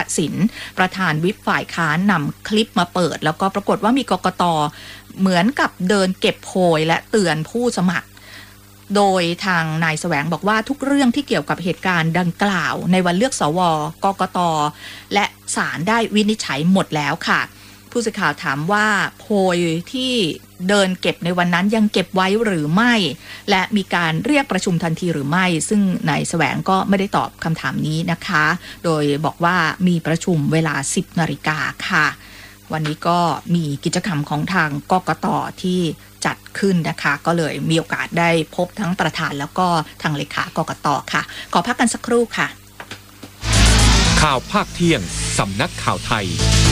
สินประธานวิปฝ่ายค้านนำคลิปมาเปิดแล้วก็ปรากฏว่ามีกกต.เหมือนกับเดินเก็บโพยและเตือนผู้สมัครโดยทางนายแสวงบอกว่าทุกเรื่องที่เกี่ยวกับเหตุการณ์ดังกล่าวในวันเลือกสว.กกต.และศาลได้วินิจฉัยหมดแล้วค่ะผู้สื่อข่าวถามว่าโพยที่เดินเก็บในวันนั้นยังเก็บไว้หรือไม่และมีการเรียกประชุมทันทีหรือไม่ซึ่งนายแสวงก็ไม่ได้ตอบคำถามนี้นะคะโดยบอกว่ามีประชุมเวลา 10 นาฬิกาค่ะวันนี้ก็มีกิจกรรมของทางกกต.ที่จัดขึ้นนะคะก็เลยมีโอกาสได้พบทั้งประธานแล้วก็ทางเลขากกต.ค่ะขอพักกันสักครู่ค่ะข่าวภาคเที่ยงสำนักข่าวไทย